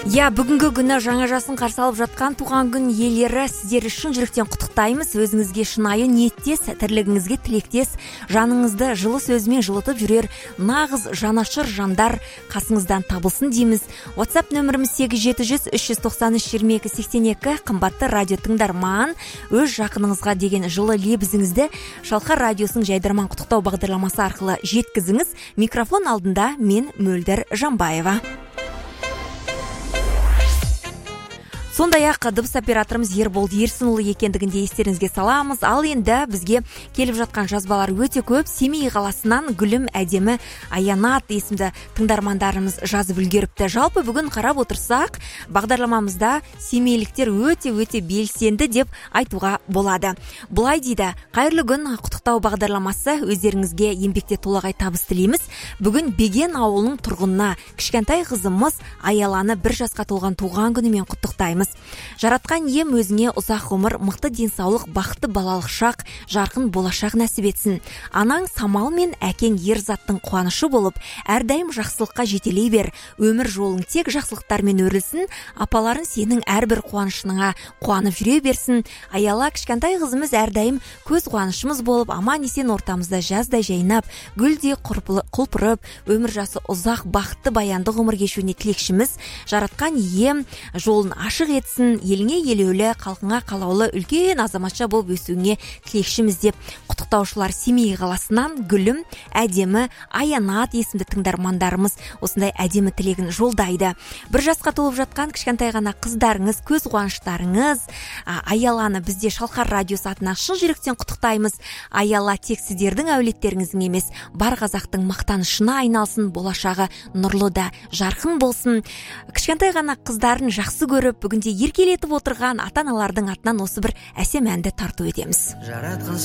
Бүгінгі күні жаңа жасын қарсы алып жатқан туған күн иелері, сіздерді шын жүректен құттықтаймыз. Өзіңізге шынайы ниеттес, тірлігіңізге тілектес, жаныңызды жылы сөзімен жылытып жүрер нағыз жанашыр жандар қасыңыздан табылсын дейміз. WhatsApp нөміріміз 800-393-2282. Қымбатты радио тыңдарман, өз жақыныңызға деген жылы лебізіңізді Шалқар радиосының жайдарман құттықтау бағдарламасы арқылы жеткізіңіз. Микрофон алдында мен Мөлдір Жамбаева. Сондай-ақ дыбыс операторымыз Ербол Ерсінұлы екендігінде естеріңізге саламыз. Ал енді бізге келіп жатқан жазбалар өте көп. Семей қаласынан Гүлім әдемі Аянат есімді тыңдармандарымыз жазып үлгеріпті. Жалпы бүгін қарап отырсақ, бағдарламамызда семейліктер өте белсенді деп айтуға болады. Бұлай дейді: қайырлы күн, құттықтау бағдарламасы, өздеріңізге еңбекте толағай табыс тілейміз. Бүгін Беген ауылының тұрғынына кішкентай қызымыз Аяланы 1 жасқа толған туған күнімен құттықтаймыз. Жаратқан ием өзіңе ұзақ ғұмыр, мықты денсаулық, бақытты балалық шақ, жарқын болашақ нәсіп етсін. Анаң Самал мен әкең Ерзаттың қуанышы болып, әрдайым жақсылыққа жетелей бер. Өмір жолың тек жақсылықтармен өрілсін. Апаларың сенің әрбір қуанышыңа қуанып жүре берсін. Аяла, кішкентай қызымыз әрдайым көз қуанышымыз болып, аман-есен ортамызда жаздай жайнап, гүлдей құлпырып, өмір жасы ұзақ, бақытты баянды ғұмыр кешуіне тілекшіміз. Жаратқан ием жолын ашық етсін, еліңе елеулі, халқыңа қалаулы, үлкен азаматша болып өсуіңе тілекшіміз деп құттықтаушылар Семей қаласынан Гүлім әдемі Аянат есімді тыңдармандарымыз осындай әдемі тілегін жолдайды. 1 жасқа толып жатқан кішкентай ғана қыздарыңыз, көз қуаныштарыңыз Аяланы бізде Шалқар радиосы атынан шын жүректен құттықтаймыз. Аяла тек сіздердің әулеттеріңіздің емес, бар қазақтың мақтанышына айналсын, болашағы нұрлы да жарқын болсын. Кішкентай ғана қыздарын жақсы көріп, бүгінде еркелетіп отырған ата-аналардың атынан осы бір әсем әнді тарту етеміз.